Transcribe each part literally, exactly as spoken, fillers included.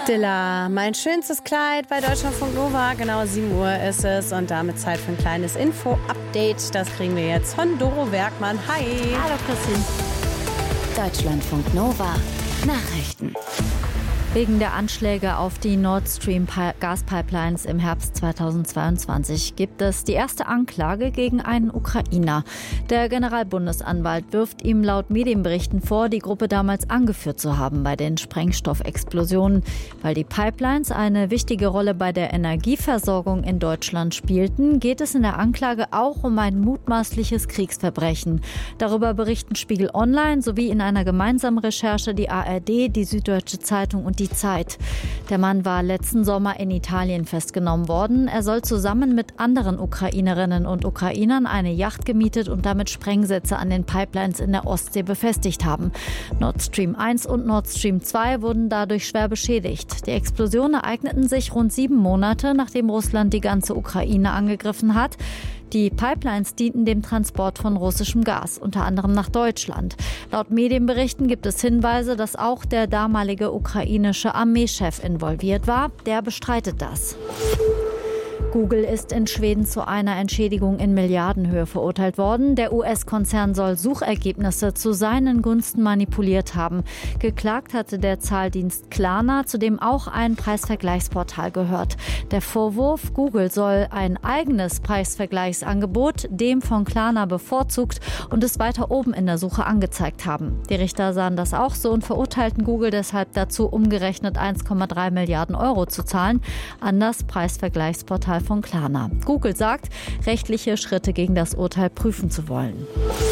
Dilla, mein schönstes Kleid bei Deutschlandfunk Nova. Genau sieben Uhr ist es und damit Zeit für ein kleines Info-Update. Das kriegen wir jetzt von Doro Werkmann. Hi. Hallo Christine. Deutschlandfunk Nova Nachrichten. Wegen der Anschläge auf die Nord Stream Gaspipelines im Herbst zweitausendzweiundzwanzig gibt es die erste Anklage gegen einen Ukrainer. Der Generalbundesanwalt wirft ihm laut Medienberichten vor, die Gruppe damals angeführt zu haben bei den Sprengstoffexplosionen. Weil die Pipelines eine wichtige Rolle bei der Energieversorgung in Deutschland spielten, geht es in der Anklage auch um ein mutmaßliches Kriegsverbrechen. Darüber berichten Spiegel Online sowie in einer gemeinsamen Recherche die A R D, die Süddeutsche Zeitung und die Die Zeit. Der Mann war letzten Sommer in Italien festgenommen worden. Er soll zusammen mit anderen Ukrainerinnen und Ukrainern eine Yacht gemietet und damit Sprengsätze an den Pipelines in der Ostsee befestigt haben. Nord Stream eins und Nord Stream zwei wurden dadurch schwer beschädigt. Die Explosionen ereigneten sich rund sieben Monate, nachdem Russland die ganze Ukraine angegriffen hat. Die Pipelines dienten dem Transport von russischem Gas, unter anderem nach Deutschland. Laut Medienberichten gibt es Hinweise, dass auch der damalige ukrainische Armeechef involviert war. Der bestreitet das. Google ist in Schweden zu einer Entschädigung in Milliardenhöhe verurteilt worden. Der U S-Konzern soll Suchergebnisse zu seinen Gunsten manipuliert haben. Geklagt hatte der Zahldienst Klarna, zu dem auch ein Preisvergleichsportal gehört. Der Vorwurf, Google soll ein eigenes Preisvergleichsangebot, dem von Klarna bevorzugt, und es weiter oben in der Suche angezeigt haben. Die Richter sahen das auch so und verurteilten Google deshalb dazu, umgerechnet eins Komma drei Milliarden Euro zu zahlen an das Preisvergleichsportal von Klarna. Google sagt, rechtliche Schritte gegen das Urteil prüfen zu wollen.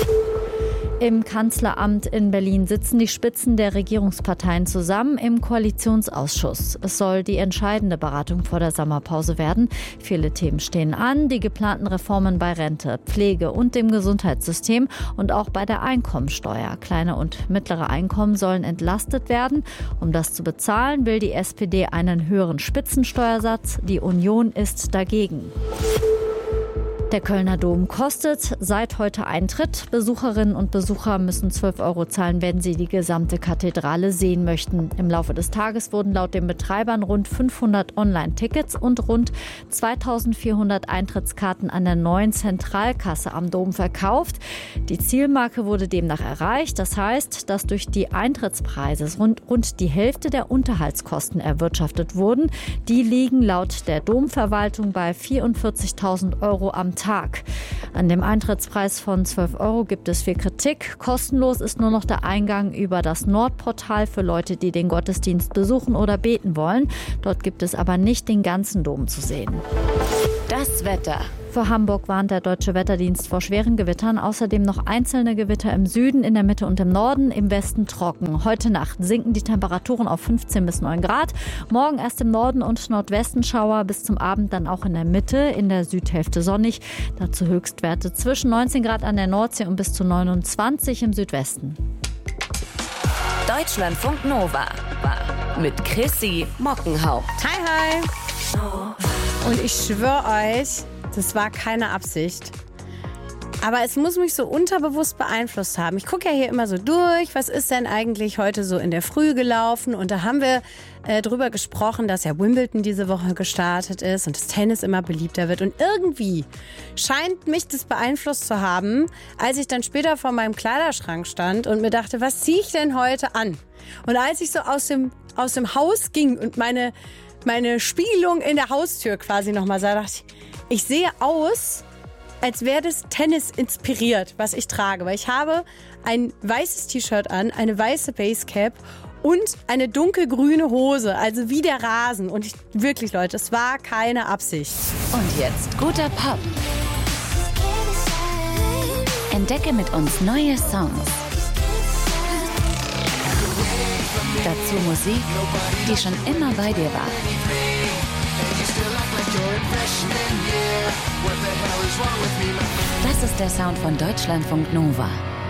Im Kanzleramt in Berlin sitzen die Spitzen der Regierungsparteien zusammen im Koalitionsausschuss. Es soll die entscheidende Beratung vor der Sommerpause werden. Viele Themen stehen an, die geplanten Reformen bei Rente, Pflege und dem Gesundheitssystem und auch bei der Einkommensteuer. Kleine und mittlere Einkommen sollen entlastet werden. Um das zu bezahlen, will die S P D einen höheren Spitzensteuersatz. Die Union ist dagegen. Der Kölner Dom kostet seit heute Eintritt. Besucherinnen und Besucher müssen zwölf Euro zahlen, wenn sie die gesamte Kathedrale sehen möchten. Im Laufe des Tages wurden laut den Betreibern rund fünfhundert Online-Tickets und rund zweitausendvierhundert Eintrittskarten an der neuen Zentralkasse am Dom verkauft. Die Zielmarke wurde demnach erreicht. Das heißt, dass durch die Eintrittspreise rund, rund die Hälfte der Unterhaltskosten erwirtschaftet wurden. Die liegen laut der Domverwaltung bei vierundvierzigtausend Euro am Tag. An dem Eintrittspreis von zwölf Euro gibt es viel Kritik. Kostenlos ist nur noch der Eingang über das Nordportal für Leute, die den Gottesdienst besuchen oder beten wollen. Dort gibt es aber nicht den ganzen Dom zu sehen. Das Wetter. Für Hamburg warnt der Deutsche Wetterdienst vor schweren Gewittern. Außerdem noch einzelne Gewitter im Süden, in der Mitte und im Norden, im Westen trocken. Heute Nacht sinken die Temperaturen auf fünfzehn bis neun Grad. Morgen erst im Norden und Nordwesten Schauer, bis zum Abend dann auch in der Mitte, in der Südhälfte sonnig. Dazu Höchstwerte zwischen neunzehn Grad an der Nordsee und bis zu neunundzwanzig im Südwesten. Deutschlandfunk Nova mit Chrissy Mockenhaupt. Hi, hi. Und ich schwöre euch, das war keine Absicht. Aber es muss mich so unterbewusst beeinflusst haben. Ich gucke ja hier immer so durch, was ist denn eigentlich heute so in der Früh gelaufen? Und da haben wir äh, drüber gesprochen, dass ja Wimbledon diese Woche gestartet ist und das Tennis immer beliebter wird. Und irgendwie scheint mich das beeinflusst zu haben, als ich dann später vor meinem Kleiderschrank stand und mir dachte, was ziehe ich denn heute an? Und als ich so aus dem, aus dem Haus ging und meine, meine Spiegelung in der Haustür quasi nochmal sah, dachte ich, ich sehe aus, als wäre das Tennis inspiriert, was ich trage. Weil ich habe ein weißes T-Shirt an, eine weiße Basecap und eine dunkelgrüne Hose, also wie der Rasen. Und ich, wirklich, Leute, es war keine Absicht. Und jetzt guter Pop. Entdecke mit uns neue Songs. Dazu Musik, die schon immer bei dir war. Das ist der Sound von Deutschlandfunk Nova.